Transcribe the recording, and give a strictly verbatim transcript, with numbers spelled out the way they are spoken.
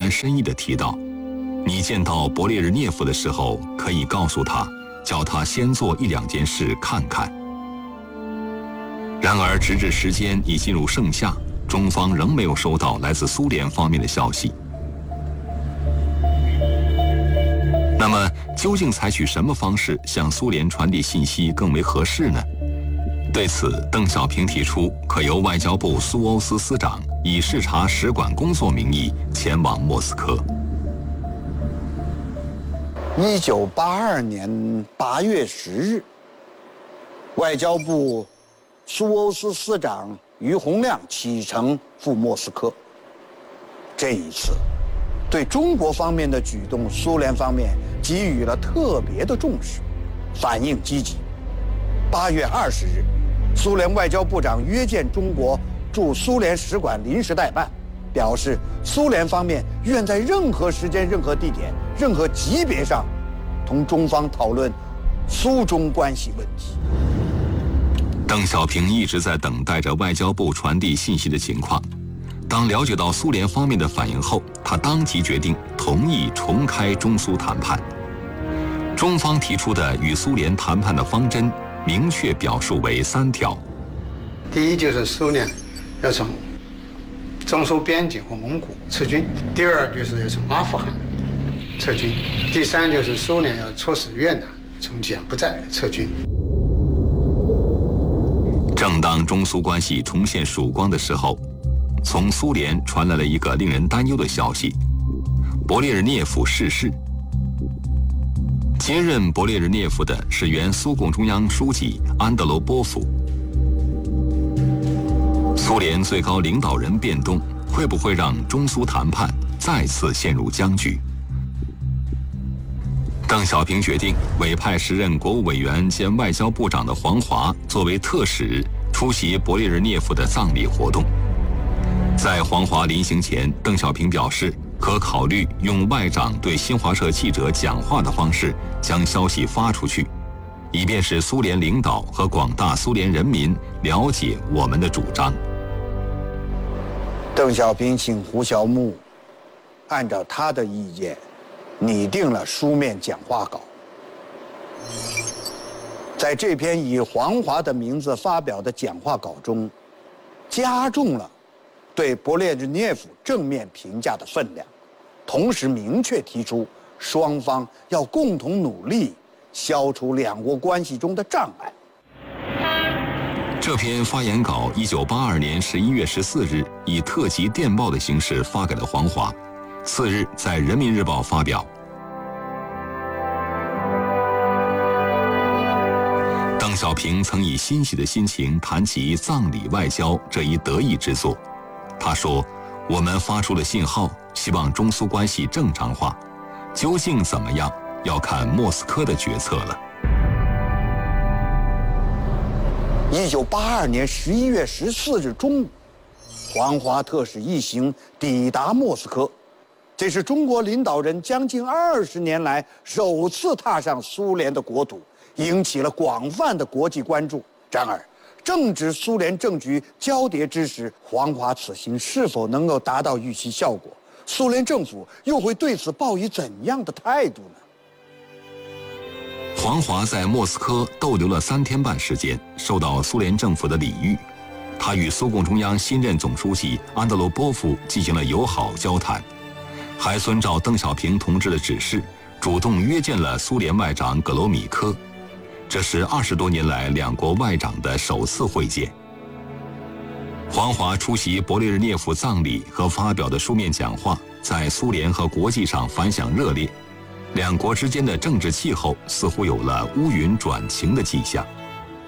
含深意地提到，你见到勃列日涅夫的时候，可以告诉他，叫他先做一两件事看看。然而，直至时间已进入盛夏，中方仍没有收到来自苏联方面的消息。那么，究竟采取什么方式向苏联传递信息更为合适呢？对此，邓小平提出，可由外交部苏欧司司长以视察使馆工作名义前往莫斯科。 一九八二年八月十日，外交部苏欧司司长于洪亮启程赴莫斯科。这一次，对中国方面的举动，苏联方面给予了特别的重视，反应积极。八月二十日，苏联外交部长约见中国驻苏联使馆临时代办，表示苏联方面愿在任何时间、任何地点、任何级别上，同中方讨论苏中关系问题。 邓小平一直在等待着外交部传递信息的情况。当了解到苏联方面的反应后，他当即决定同意重开中苏谈判。中方提出的与苏联谈判的方针，明确表述为三条： 第一，就是苏联要从中苏边境和蒙古撤军；第二，就是要从阿富汗撤军；第三，就是苏联要促使越南从柬埔寨撤军。 正当中苏关系重现曙光的时候，从苏联传来了一个令人担忧的消息：勃列日涅夫逝世。接任勃列日涅夫的是原苏共中央书记安德罗波夫。苏联最高领导人变动，会不会让中苏谈判再次陷入僵局？邓小平决定委派时任国务委员兼外交部长的黄华作为特使出席勃列日涅夫的葬礼活动。在黄华临行前，邓小平表示，可考虑用外长对新华社记者讲话的方式将消息发出去，以便使苏联领导和广大苏联人民了解我们的主张。 邓小平请胡乔木按照他的意见拟定了书面讲话稿。在这篇以黄华的名字发表的讲话稿中，加重了对勃列日涅夫正面评价的分量，同时明确提出双方要共同努力消除两国关系中的障碍。 这篇发言稿一九八二年十一月十四日以特级电报的形式发给了黄华，次日在人民日报发表。邓小平曾以欣喜的心情谈及葬礼外交这一得意之作。他说，我们发出了信号，希望中苏关系正常化，究竟怎么样，要看莫斯科的决策了。 一九八二年十一月十四日中午，黄华特使一行抵达莫斯科，这是中国领导人将近二十年来首次踏上苏联的国土，引起了广泛的国际关注。然而，正值苏联政局交叠之时，黄华此行是否能够达到预期效果？苏联政府又会对此抱以怎样的态度呢？ 黄华在莫斯科逗留了三天半时间，受到苏联政府的礼遇。他与苏共中央新任总书记安德罗波夫进行了友好交谈，还遵照邓小平同志的指示，主动约见了苏联外长格罗米科。这是二十多年来两国外长的首次会见。黄华出席勃列日涅夫葬礼和发表的书面讲话，在苏联和国际上反响热烈，两国之间的政治气候似乎有了乌云转晴的迹象。